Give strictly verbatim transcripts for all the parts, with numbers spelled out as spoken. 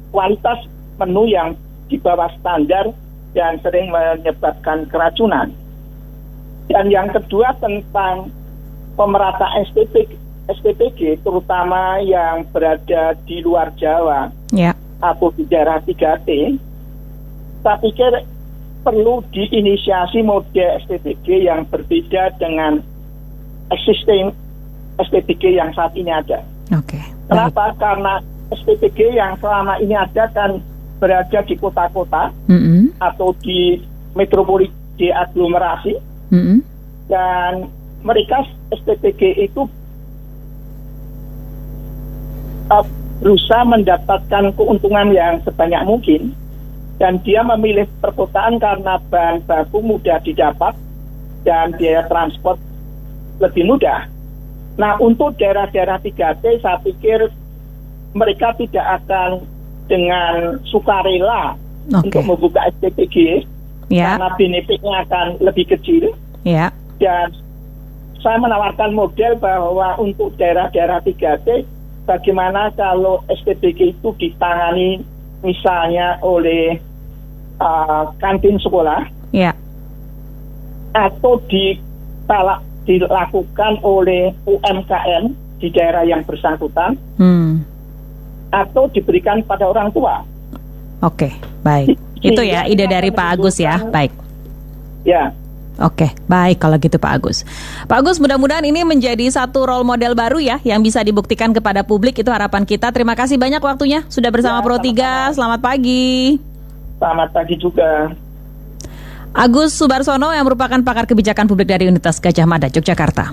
kualitas menu yang di bawah standar dan sering menyebabkan keracunan. Dan yang kedua tentang pemerataan S T P G, terutama yang berada di luar Jawa ya. atau di daerah tiga T, saya pikir perlu diinisiasi model S T P G yang berbeda dengan existing S T P G yang saat ini ada. Oke. Okay. Kenapa? Karena S T P G yang selama ini ada kan berada di kota-kota mm-hmm. atau di metropolitan, di aglomerasi, mm-hmm. dan mereka S T P G itu uh, berusaha mendapatkan keuntungan yang sebanyak mungkin, dan dia memilih perkotaan karena bahan baku mudah didapat dan biaya transport lebih mudah. Nah, untuk daerah-daerah tiga T saya pikir mereka tidak akan dengan sukarela okay. untuk membuka S T P G yeah. karena benefitnya akan lebih kecil. Yeah. Dan saya menawarkan model bahwa untuk daerah-daerah tiga T, bagaimana kalau S T P G itu ditangani misalnya oleh uh, kantin sekolah, yeah. atau ditalak dilakukan oleh U M K M di daerah yang bersangkutan, hmm. atau diberikan pada orang tua. Oke, baik. Itu ya ide dari Pak Agus ya, baik. Ya. Oke, baik kalau gitu Pak Agus. Pak Agus, mudah-mudahan ini menjadi satu role model baru ya, yang bisa dibuktikan kepada publik, itu harapan kita. Terima kasih banyak waktunya sudah bersama ya, Pro tiga. Selamat pagi. Selamat pagi juga. Agus Subarsono yang merupakan pakar kebijakan publik dari Universitas Gadjah Mada, Yogyakarta.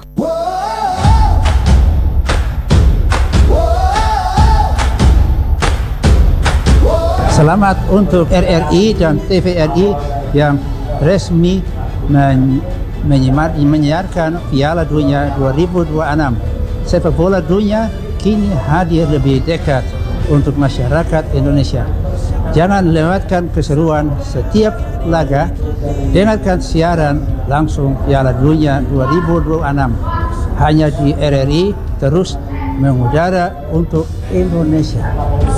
Selamat untuk R R I dan T V R I yang resmi men- menyimar- menyiarkan Piala Dunia dua ribu dua puluh enam. Sepak bola dunia kini hadir lebih dekat untuk masyarakat Indonesia. Jangan lewatkan keseruan setiap laga. Dengarkan siaran langsung Piala Dunia dua ribu dua puluh enam hanya di R R I, terus mengudara untuk Indonesia.